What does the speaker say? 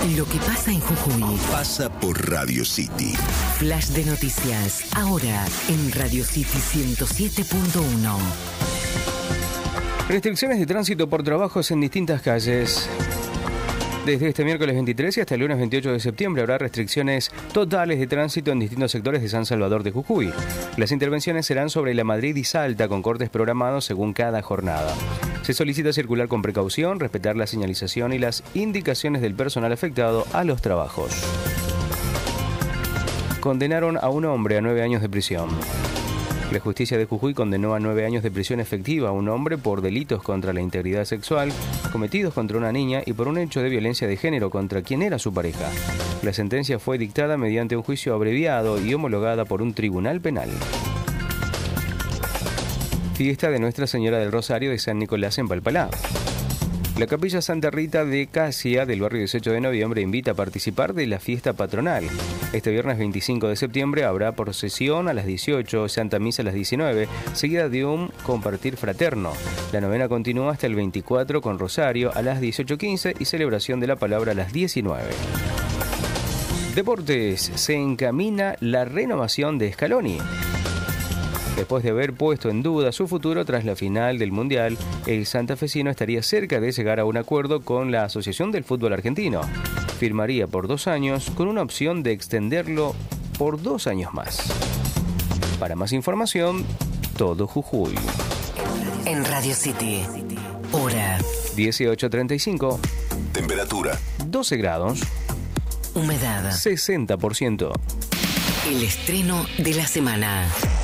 Lo que pasa en Jujuy pasa por Radio City. Flash de noticias, ahora en Radio City 107.1. Restricciones de tránsito por trabajos en distintas calles. Desde este miércoles 23 y hasta el lunes 28 de septiembre habrá restricciones totales de tránsito en distintos sectores de San Salvador de Jujuy. Las intervenciones serán sobre la Madrid y Salta, con cortes programados según cada jornada. Se solicita circular con precaución, respetar la señalización y las indicaciones del personal afectado a los trabajos. Condenaron a un hombre a 9 años de prisión. La justicia de Jujuy condenó a 9 años de prisión efectiva a un hombre por delitos contra la integridad sexual cometidos contra una niña y por un hecho de violencia de género contra quien era su pareja. La sentencia fue dictada mediante un juicio abreviado y homologada por un tribunal penal. Fiesta de Nuestra Señora del Rosario de San Nicolás en Palpalá. La Capilla Santa Rita de Casia del barrio 18 de noviembre invita a participar de la fiesta patronal. Este viernes 25 de septiembre habrá procesión a las 18, Santa Misa a las 19, seguida de un compartir fraterno. La novena continúa hasta el 24 con Rosario a las 18:15 y celebración de la palabra a las 19. Deportes. Se encamina la renovación de Scaloni. Después de haber puesto en duda su futuro tras la final del Mundial, el santafesino estaría cerca de llegar a un acuerdo con la Asociación del Fútbol Argentino. Firmaría por 2 años con una opción de extenderlo por 2 años más. Para más información, Todo Jujuy. En Radio City, hora 18:35. Temperatura 12 grados. Humedad 60%. El estreno de la semana.